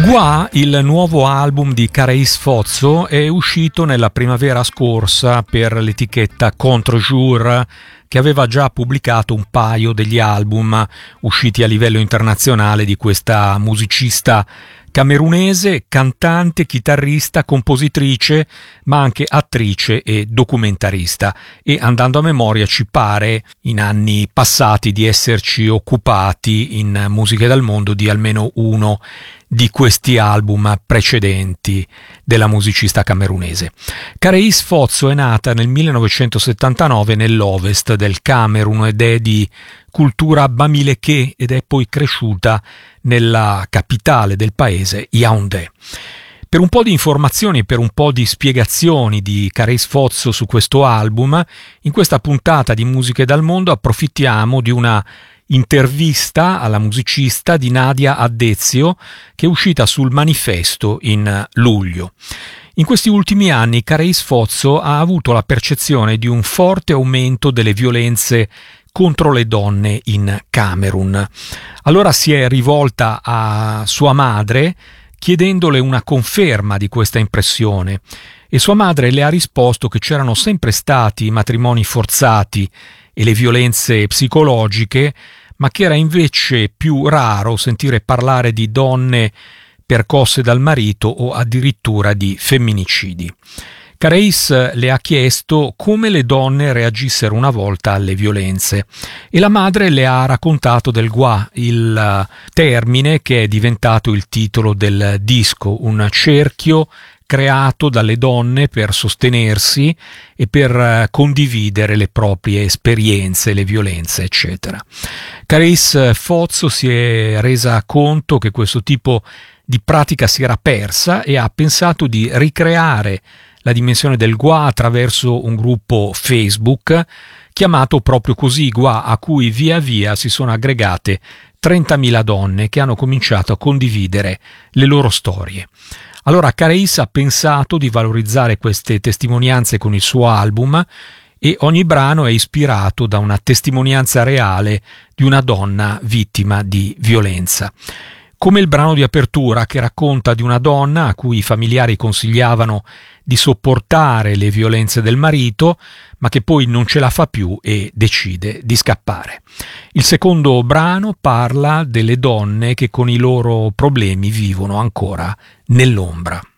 Gua, il nuovo album di Careis Fozzo, è uscito nella primavera scorsa per l'etichetta Contre-Jour, che aveva già pubblicato un paio degli album usciti a livello internazionale di questa musicista camerunese, cantante, chitarrista, compositrice, ma anche attrice e documentarista. E andando a memoria ci pare, in anni passati, di esserci occupati in Musiche dal Mondo di almeno uno di questi album precedenti della musicista camerunese. Careis Fozzo è nata nel 1979 nell'ovest del Camerun ed è di cultura bamileke ed è poi cresciuta nella capitale del paese, Yaoundé. Per un po' di informazioni e per un po' di spiegazioni di Careis Fozzo su questo album, in questa puntata di Musiche dal Mondo approfittiamo di una intervista alla musicista di Nadia Addezio, che è uscita sul Manifesto in luglio. In questi ultimi anni Careis Fozzo ha avuto la percezione di un forte aumento delle violenze contro le donne in Camerun. Allora si è rivolta a sua madre chiedendole una conferma di questa impressione e sua madre le ha risposto che c'erano sempre stati i matrimoni forzati e le violenze psicologiche, ma che era invece più raro sentire parlare di donne percosse dal marito o addirittura di femminicidi. Careis le ha chiesto come le donne reagissero una volta alle violenze e la madre le ha raccontato del gua, il termine che è diventato il titolo del disco, un cerchio creato dalle donne per sostenersi e per condividere le proprie esperienze, le violenze, eccetera. Careis Fozzo si è resa conto che questo tipo di pratica si era persa e ha pensato di ricreare la dimensione del gua attraverso un gruppo Facebook chiamato proprio così Gua, a cui via via si sono aggregate 30.000 donne che hanno cominciato a condividere le loro storie. Allora Careis ha pensato di valorizzare queste testimonianze con il suo album e ogni brano è ispirato da una testimonianza reale di una donna vittima di violenza. Come il brano di apertura che racconta di una donna a cui i familiari consigliavano di sopportare le violenze del marito, ma che poi non ce la fa più e decide di scappare. Il secondo brano parla delle donne che con i loro problemi vivono ancora nell'ombra.